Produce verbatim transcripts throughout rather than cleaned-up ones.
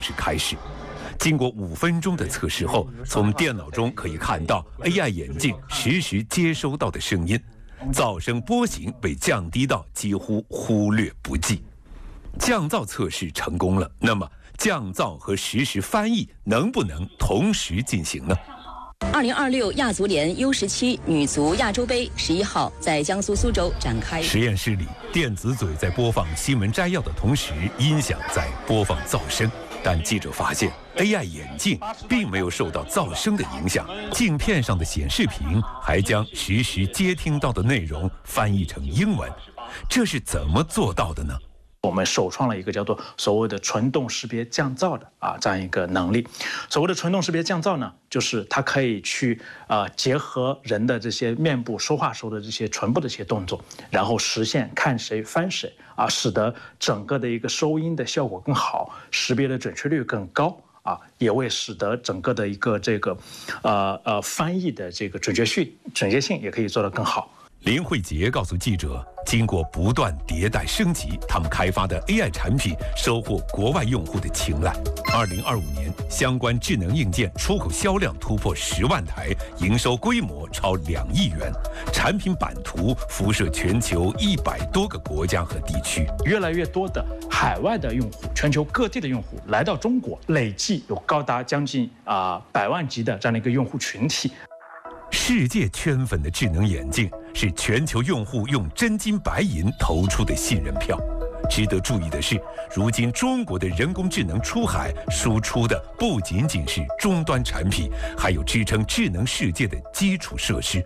式开始。经过五分钟的测试后，从电脑中可以看到 A I 眼镜实时接收到的声音，噪声波形被降低到几乎忽略不计。降噪测试成功了，那么降噪和实时翻译能不能同时进行呢？ 二零二六亚足联 U 十七女足亚洲杯十一号在江苏苏州展开。 实验室里，电子嘴在播放新闻摘要的同时，音响在播放噪声。但记者发现 ，A I 眼镜并没有受到噪声的影响，镜片上的显示屏还将实时接听到的内容翻译成英文。这是怎么做到的呢？ 我们首创了一个叫做所谓的纯动识别降噪的啊这样一个能力。所谓的纯动识别降噪呢，就是它可以去呃结合人的这些面部说话时候的这些唇部的一些动作，然后实现看谁翻谁啊，使得整个的一个收音的效果更好，识别的准确率更高啊，也为使得整个的一个这个呃呃翻译的这个准确性准确性也可以做得更好。 林慧杰告诉记者，经过不断迭代升级，他们开发的 A I 产品收获国外用户的青睐。二零二五年，相关智能硬件出口销量突破十万台，营收规模超两亿元，产品版图辐射全球一百多个国家和地区。 越来越多的海外的用户，全球各地的用户来到中国，累计有高达将近啊、呃、百万级的这样的一个用户群体。 世界圈粉的智能眼镜是全球用户用真金白银投出的信任票。值得注意的是，如今中国的人工智能出海输出的不仅仅是终端产品，还有支撑智能世界的基础设施。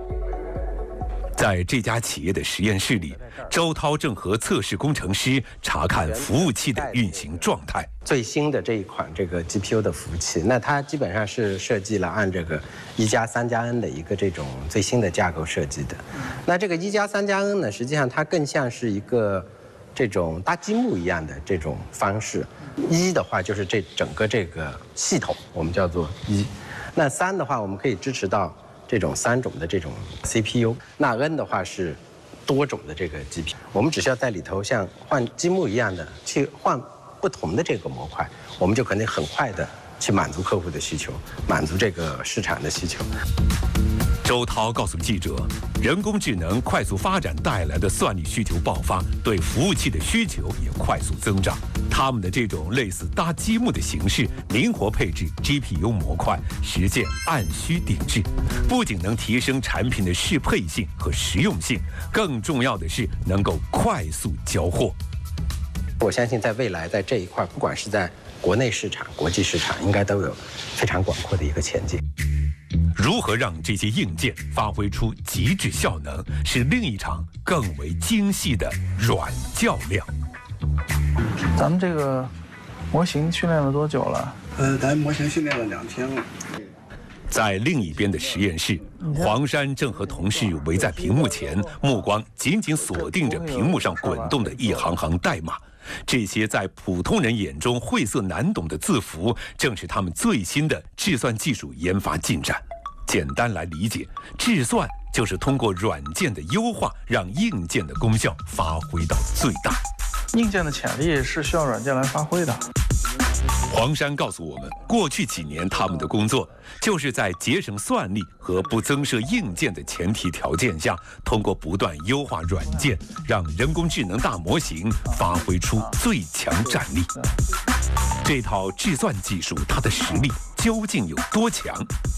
在这家企业的实验室里，周涛正和测试工程师查看服务器的运行状态。 最新的这一款这个 G P U 的服务器，那它基本上是设计了按这个一加三加 N 的一个这种最新的架构设计的。那这个一加三加 N 呢，实际上它更像是一个这种搭积木一样的这种方式。一的话就是这整个这个系统，我们叫做一。那三的话，我们可以支持到这种三种的这种 C P U， 那 N 的话是多种的这个 G P U， 我们只需要在里头像换积木一样的去换不同的这个模块，我们就可能很快的去满足客户的需求，满足这个市场的需求。 周涛告诉记者，人工智能快速发展带来的算力需求爆发，对服务器的需求也快速增长。他们的这种类似搭积木的形式，灵活配置 G P U 模块，实现按需定制，不仅能提升产品的适配性和实用性，更重要的是能够快速交货。 我相信在未来，在这一块，不管是在国内市场、国际市场，应该都有非常广阔的一个前景。 如何让这些硬件发挥出极致效能，是另一场更为精细的软较量。 咱们这个模型训练了多久了？ 呃，咱模型训练了两天了。 在另一边的实验室，黄山正和同事围在屏幕前，目光紧紧锁定着屏幕上滚动的一行行代码。这些在普通人眼中晦涩难懂的字符，正是他们最新的计算技术研发进展。简单来理解，计算就是通过软件的优化，让硬件的功效发挥到最大。 硬件的潜力是需要软件来发挥的。 黄山告诉我们，过去几年他们的工作就是在节省算力和不增设硬件的前提条件下，通过不断优化软件，让人工智能大模型发挥出最强战力。这套计算技术，它的实力究竟有多强？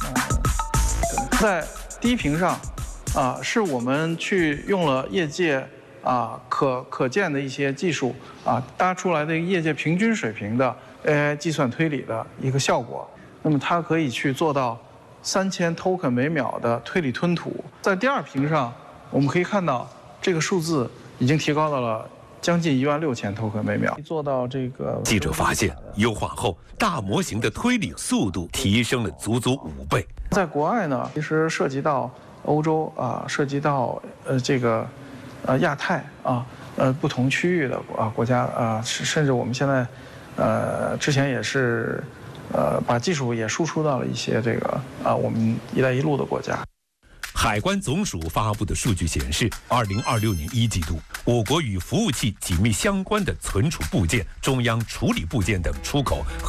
在低频上，啊，是我们去用了业界啊可可见的一些技术啊，搭出来的业界平均水平的 A I 计算推理的一个效果。那么它可以去做到三千 token 每秒的推理吞吐。在第二屏上，我们可以看到这个数字已经提高到了将近一万六千 token 每秒。做到这个， 记者发现，优化后大模型的推理速度提升了足足五倍。 在国外呢，其实涉及到欧洲啊，涉及到呃这个呃亚太啊，呃不同区域的啊国家啊，甚至我们现在呃之前也是呃把技术也输出到了一些这个啊我们“一带一路”的国家。 海关总署发布的数据显示，二零二六年一季度，我国与服务器紧密相关的存储部件、中央处理部件等出口